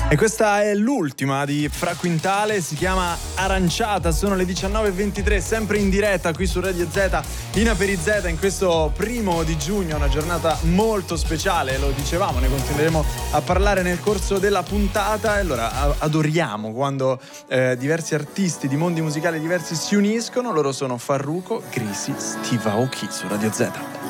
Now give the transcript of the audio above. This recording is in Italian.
E questa è l'ultima di Fra Quintale, si chiama Aranciata, sono le 19:23, sempre in diretta qui su Radio Z, in Aperi Z, in questo 1 di giugno, una giornata molto speciale, lo dicevamo, ne continueremo a parlare nel corso della puntata. E allora adoriamo quando diversi artisti di mondi musicali diversi si uniscono. Loro sono Farruko, Grisi, Steve Aoki su Radio Z.